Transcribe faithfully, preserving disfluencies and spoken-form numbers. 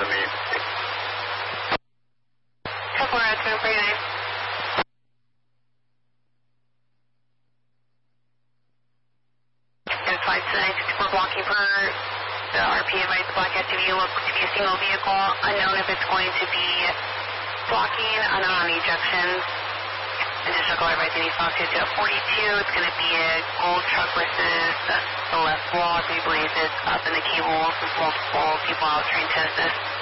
to me. Couple road two forty-nine. Flight tonight, we're blocking for the R P advised the black S U V will look to be a single vehicle, unknown if it's going to be blocking, unknown on ejections. Additional color by Denise Fox to forty-two, it's going to be a gold truck versus the left wall. I believe it's up in the cables with multiple people out trying to assist.